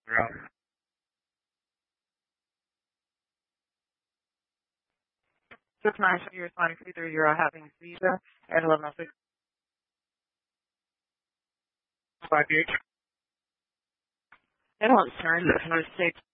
6-9, you're responding to 3 0 having visa at 1106. 5 They don't turn the 106